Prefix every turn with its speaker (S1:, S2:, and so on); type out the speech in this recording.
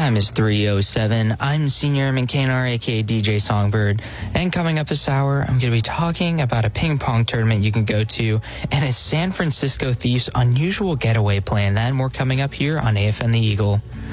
S1: Time is 3:07. I'm Senior Kanar, aka DJ Songbird. And coming up this hour, I'm going to be talking about a ping pong tournament you can go to and a San Francisco Thief's unusual getaway plan. That and more coming up here on AFM The Eagle.